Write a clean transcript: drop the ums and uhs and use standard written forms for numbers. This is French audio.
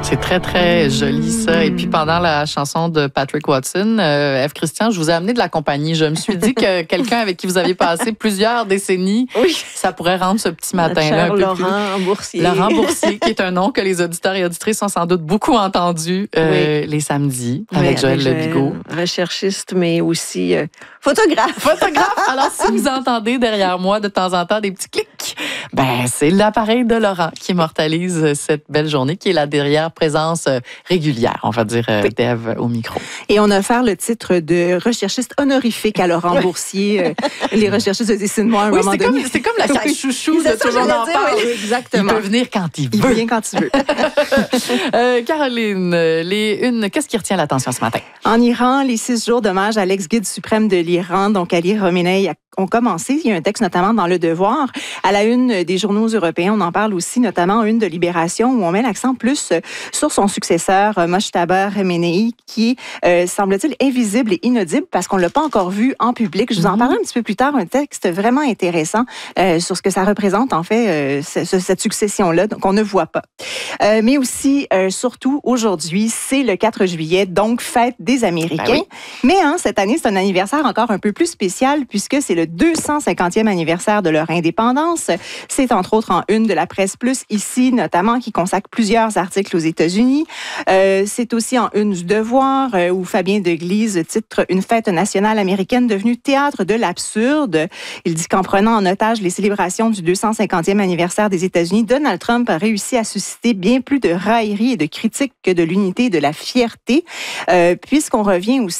C'est très, très joli, ça. Et puis, pendant la chanson de Patrick Watson, Ève Christian, je vous ai amené de la compagnie. Je me suis dit que quelqu'un avec qui vous aviez passé plusieurs décennies, ça pourrait rendre ce petit matin-là un peu Laurent Boursier. Laurent Boursier, qui est un nom que les auditeurs et auditrices ont sans doute beaucoup entendu les samedis avec Joël Lebigot. Recherchiste, mais aussi photographe. Photographe! Alors, si vous entendez derrière moi de temps en temps des petits clics, c'est l'appareil de Laurent qui immortalise cette belle journée, qui est la dernière présence régulière, on va dire, d'Ève au micro. Et on a offert le titre de recherchiste honorifique à Laurent Boursier, les recherchistes de Dessine-moi à un moment donné. C'est comme la carte chouchou de tout le monde en parle. Exactement. Il peut venir quand il veut. Il vient quand il veut. Caroline, qu'est-ce qui retient l'attention ce matin? En Iran, les 6 jours d'hommage à l'ex-guide suprême de l'Iran, donc Ali Khamenei, ont commencé. Il y a un texte notamment dans Le Devoir. À la une des journaux européens, on en parle aussi, notamment une de Libération, où on met l'accent plus sur son successeur, Mojtaba Khamenei, qui est, semble-t-il, invisible et inaudible parce qu'on ne l'a pas encore vu en public. Je vous en parlerai un petit peu plus tard, un texte vraiment intéressant sur ce que ça représente, en fait, cette succession-là, qu'on ne voit pas. Mais aussi, surtout, aujourd'hui, c'est le 4 juillet, donc fête des Américains. Ben oui. Mais cette année, c'est un anniversaire encore un peu plus spécial puisque c'est le 250e anniversaire de leur indépendance. C'est entre autres en une de la Presse Plus ici, notamment, qui consacre plusieurs articles aux États-Unis. C'est aussi en une du Devoir, où Fabien Deglise titre « Une fête nationale américaine devenue théâtre de l'absurde ». Il dit qu'en prenant en otage les célébrations du 250e anniversaire des États-Unis, Donald Trump a réussi à susciter bien plus de railleries et de critiques que de l'unité et de la fierté, puisqu'on revient aussi